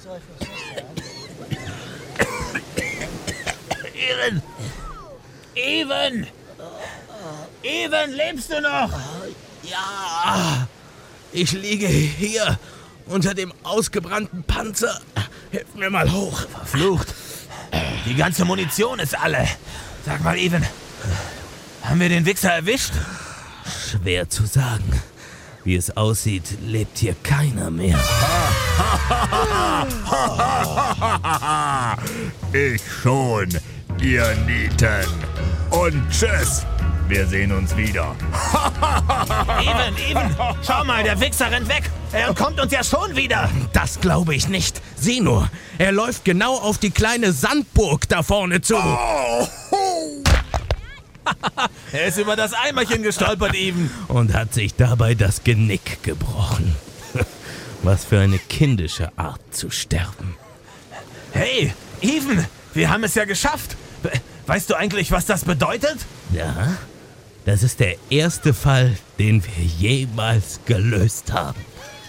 Even! Even, lebst du noch? Ja, ich liege hier unter dem ausgebrannten Panzer. Hilf mir mal hoch. Verflucht. Die ganze Munition ist alle. Sag mal, Even, haben wir den Wichser erwischt? Schwer zu sagen. Wie es aussieht, lebt hier keiner mehr. Ich schon, ihr Nieten. Und tschüss. Wir sehen uns wieder. Even, schau mal, der Wichser rennt weg. Er kommt uns ja schon wieder. Das glaube ich nicht. Sieh nur, er läuft genau auf die kleine Sandburg da vorne zu. Er ist über das Eimerchen gestolpert, Even. Und hat sich dabei das Genick gebrochen. Was für eine kindische Art zu sterben. Hey, Even, wir haben es ja geschafft. Weißt du eigentlich, was das bedeutet? Ja, das ist der erste Fall, den wir jemals gelöst haben.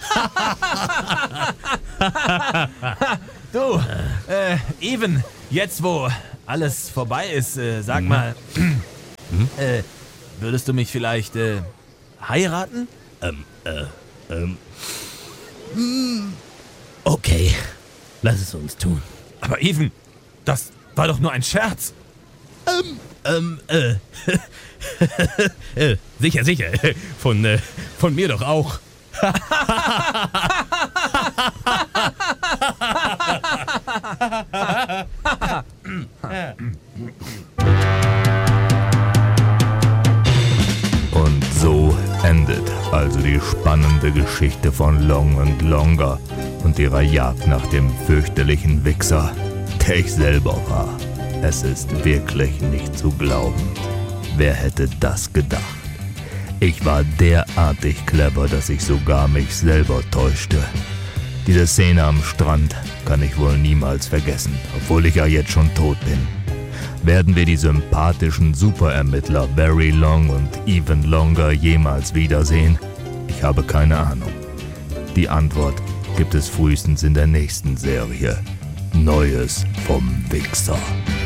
Du, Even, jetzt wo alles vorbei ist, sag mal, würdest du mich vielleicht heiraten? Okay, lass es uns tun. Aber Even, das war doch nur ein Scherz. Sicher. Von mir doch auch. Und so endet also die spannende Geschichte von Long und Longer und ihrer Jagd nach dem fürchterlichen Wichser, der ich selber war. Es ist wirklich nicht zu glauben. Wer hätte das gedacht? Ich war derartig clever, dass ich sogar mich selber täuschte. Diese Szene am Strand kann ich wohl niemals vergessen, obwohl ich ja jetzt schon tot bin. Werden wir die sympathischen Superermittler Very Long und Even Longer jemals wiedersehen? Ich habe keine Ahnung. Die Antwort gibt es frühestens in der nächsten Serie. Neues vom Wichser.